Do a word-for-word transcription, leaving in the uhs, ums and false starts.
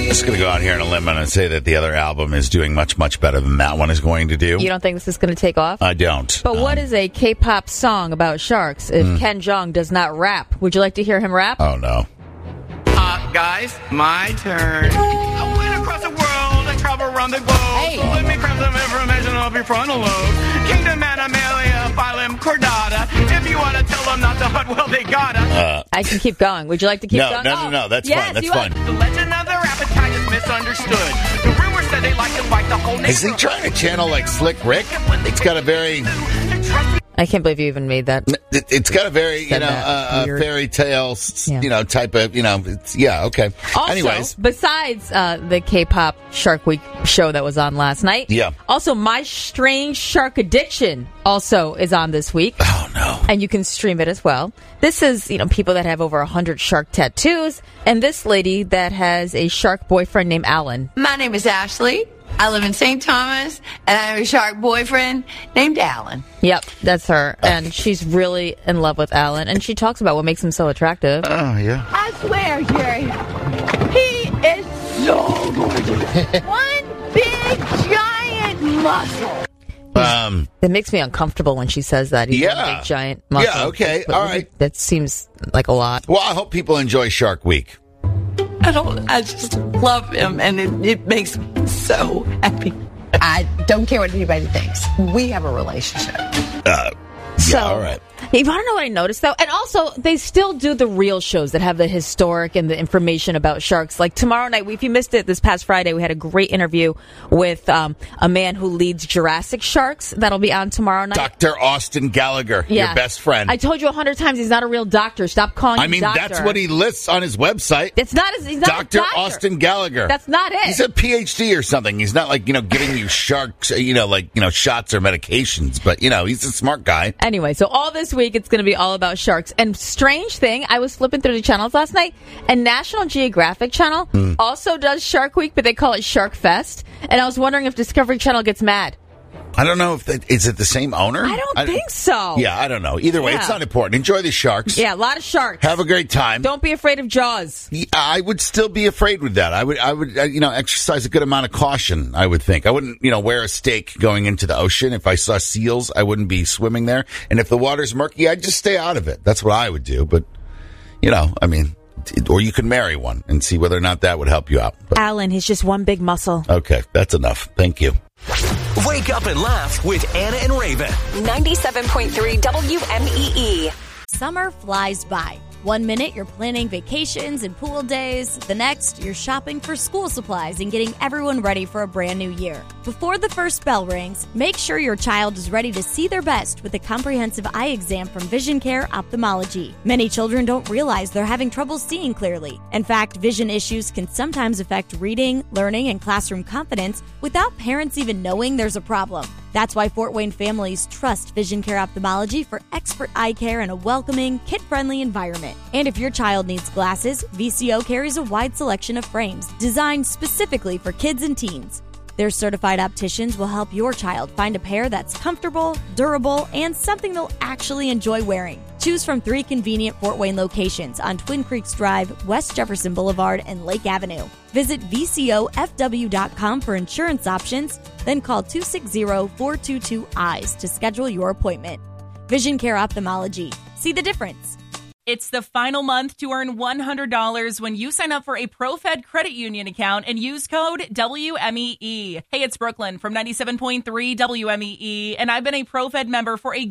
just going to go out here on a limb and say that the other album is doing much, much better than that one is going to do. You don't think this is going to take off? I don't. But um, what is a K-pop song about sharks if mm. Ken Jeong does not rap? Would you like to hear him rap? Oh, no. Uh, guys, my turn. I went across the world. I travel around the globe. Hey. So let me grab some information off your frontal lobe. Kingdom Animalia, phylum Chordata. If you want to tell them not to hunt, well, they gotta. Uh, I can keep going. Would you like to keep no, going? No, no, oh, no, That's yes, fine. That's you fine. Are. The legend of their appetite is misunderstood. The rumor said they like to fight the whole nation. Is he trying to channel like Slick Rick? It's got a very... I can't believe you even made that. It, it's got a very, you know, uh, a fairy tale, yeah. you know, type of, you know, it's, yeah, okay. Also, anyways. Besides uh, the K-pop Shark Week show that was on last night, yeah. also My Strange Shark Addiction also is on this week. Oh, no. And you can stream it as well. This is, you know, people that have over one hundred shark tattoos, and this lady that has a shark boyfriend named Alan. My name is Ashley. I live in Saint Thomas, and I have a shark boyfriend named Alan. Yep, that's her. And she's really in love with Alan, and she talks about what makes him so attractive. Oh, yeah. I swear, Jerry, he is so gorgeous. One big, giant muscle. Um, it makes me uncomfortable when she says that. He's yeah. one big, giant muscle. Yeah, okay, but all right. That seems like a lot. Well, I hope people enjoy Shark Week. I don't. I just love him, and it, it makes me so happy. I don't care what anybody thinks. We have a relationship. Uh, so, yeah, all right. You want to know what I noticed, though? And also, they still do the real shows that have the historic and the information about sharks. Like tomorrow night, if you missed it this past Friday, we had a great interview with um, a man who leads Jurassic Sharks. That'll be on tomorrow night. Doctor Austin Gallagher, yeah. your best friend. I told you a hundred times he's not a real doctor. Stop calling I him mean, doctor. that's what he lists on his website. It's not his, he's not Doctor a doctor. Austin Gallagher. That's not it. He's a P H D or something. He's not like, you know, giving you sharks, you know, like, you know, shots or medications. But, you know, he's a smart guy. Anyway, so all this week, it's going to be all about sharks. And strange thing, I was flipping through the channels last night, and National Geographic Channel mm. also does Shark Week, but they call it Shark Fest. And I was wondering if Discovery Channel gets mad. I don't know if that, is it the same owner? I don't I, think so. Yeah, I don't know. Either way, yeah. it's not important. Enjoy the sharks. Yeah, a lot of sharks. Have a great time. Don't be afraid of Jaws. Yeah, I would still be afraid with that. I would, I would, uh, you know, exercise a good amount of caution. I would think I wouldn't, you know, wear a stake going into the ocean. If I saw seals, I wouldn't be swimming there. And if the water's murky, I'd just stay out of it. That's what I would do. But you know, I mean, or you could marry one and see whether or not that would help you out. But, Alan, he's just one big muscle. Okay, that's enough. Thank you. Wake up and laugh with Anna and Raven. ninety-seven point three W M E E. Summer flies by. One minute you're planning vacations and pool days. The next, you're shopping for school supplies and getting everyone ready for a brand new year. Before the first bell rings, make sure your child is ready to see their best with a comprehensive eye exam from Vision Care Ophthalmology. Many children don't realize they're having trouble seeing clearly. In fact, vision issues can sometimes affect reading, learning, and classroom confidence without parents even knowing there's a problem. That's why Fort Wayne families trust Vision Care Ophthalmology for expert eye care in a welcoming, kid-friendly environment. And if your child needs glasses, V C O carries a wide selection of frames designed specifically for kids and teens. Their certified opticians will help your child find a pair that's comfortable, durable, and something they'll actually enjoy wearing. Choose from three convenient Fort Wayne locations on Twin Creeks Drive, West Jefferson Boulevard, and Lake Avenue. Visit V C O F W dot com for insurance options, then call two six zero, four two two, eyes to schedule your appointment. Vision Care Ophthalmology. See the difference. It's the final month to earn one hundred dollars when you sign up for a ProFed credit union account and use code W M E E. Hey, it's Brooklyn from ninety-seven point three W M E E, and I've been a ProFed member for a